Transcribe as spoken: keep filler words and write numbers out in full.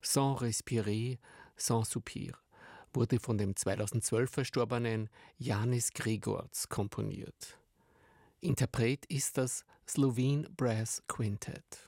Sans respirer, sans soupir wurde von dem zweitausendzwölf verstorbenen Janis Gregorc komponiert. Interpret ist das Slovene Brass Quintet.